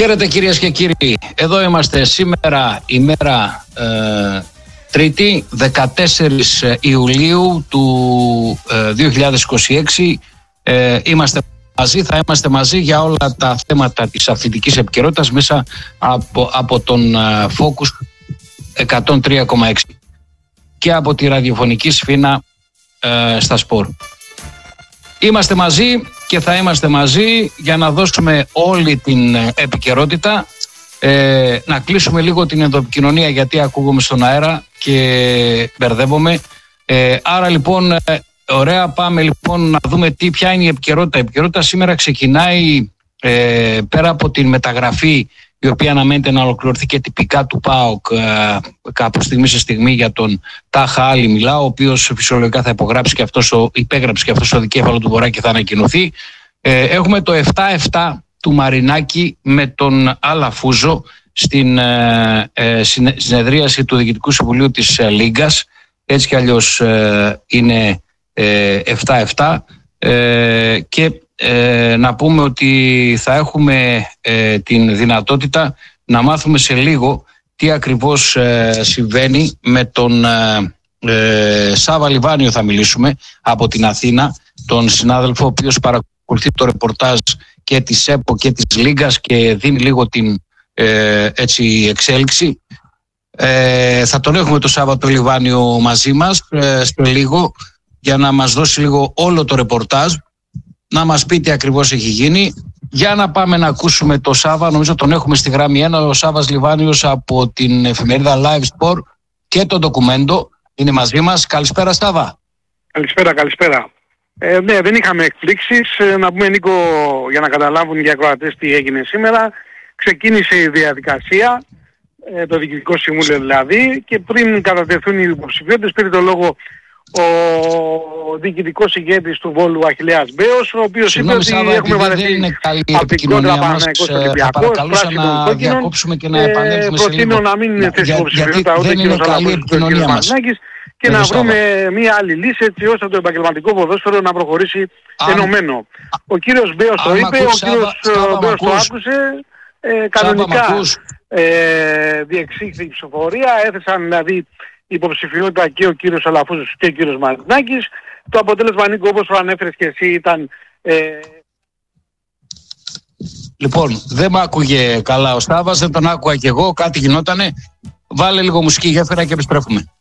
Χαίρετε κυρίες και κύριοι, εδώ είμαστε σήμερα ημέρα Τρίτη 14 Ιουλίου του 2026. Είμαστε μαζί, θα είμαστε μαζί για όλα τα θέματα της αθλητικής επικαιρότητας μέσα από τον Focus 103,6 και από τη ραδιοφωνική σφήνα στα σπορ. Είμαστε μαζί και θα είμαστε μαζί για να δώσουμε όλη την επικαιρότητα, να κλείσουμε λίγο την ενδοεπικοινωνία γιατί ακούγομαι στον αέρα και μπερδεύομαι. Άρα λοιπόν, ωραία, πάμε λοιπόν να δούμε ποια είναι η επικαιρότητα. Η επικαιρότητα σήμερα ξεκινάει πέρα από την μεταγραφή, η οποία αναμένεται να ολοκληρωθεί και τυπικά του ΠΑΟΚ κάπου στιγμή σε στιγμή για τον Τάχα Άλλη μιλάω, ο οποίος φυσιολογικά θα υπογράψει και υπέγραψε και αυτό στο δικέφαλο του Βορρά και θα ανακοινωθεί. Έχουμε το 7-7 του Μαρινάκη με τον Αλαφούζο στην συνεδρίαση του Διοικητικού Συμβουλίου της Λίγκας. Έτσι κι αλλιώς είναι 7-7 και να πούμε ότι θα έχουμε την δυνατότητα να μάθουμε σε λίγο τι ακριβώς συμβαίνει με τον Σάβα Λιβάνιο. Θα μιλήσουμε από την Αθήνα, τον συνάδελφο ο οποίος παρακολουθεί το ρεπορτάζ και της ΕΠΟ και της Λίγκας και δίνει λίγο την εξέλιξη. Θα τον έχουμε το Σάββατο Λιβάνιο μαζί μας σε λίγο για να μας δώσει λίγο όλο το ρεπορτάζ, να μας πει τι ακριβώς έχει γίνει. Για να πάμε να ακούσουμε το Σάββα, νομίζω τον έχουμε στη γραμμή 1, ο Σάββας Λιβάνιος από την εφημερίδα Live Sport και το ντοκουμέντο είναι μαζί μας. Καλησπέρα Σάββα. Καλησπέρα. Ναι, δεν είχαμε εκπλήξεις. Να πούμε, Νίκο, για να καταλάβουν οι ακροατές τι έγινε σήμερα. Ξεκίνησε η διαδικασία, το Διοικητικό Συμβούλιο δηλαδή, και πριν κατατεθούν οι υποψηφιότητες πήρε το λόγο ο διοικητικός ηγέτης του Βόλου Αχιλλέας Μπέος, ο οποίος είπε ότι έχουμε βαρεθεί από την κόντρα Παναθηναϊκός Ολυμπιακός, πράσινο κόκκινο. Προτείνω να μην είναι θέση υποψηφιότητα ούτε ο κ. Αλαφούζος ούτε ο κ. Μαρινάκης και να βρούμε μια άλλη λύση έτσι ώστε το επαγγελματικό ποδόσφαιρο να προχωρήσει ενωμένο. Ο κύριος Μπέος το είπε, ο κύριος Μπέος το άκουσε, κανονικά διεξήχθη η ψηφοφορία, έθεσαν δηλαδή υποψηφιότητα και ο κύριος Αλαφούζος και ο κύριος Μαρινάκης. Το αποτέλεσμα, Νίκο, όπως το ανέφερες και εσύ, ήταν... Λοιπόν, δεν μ' άκουγε καλά ο Στάβας, δεν τον άκουγα κι εγώ, κάτι γινότανε. Βάλε λίγο μουσική γέφυρα και επιστρέφουμε.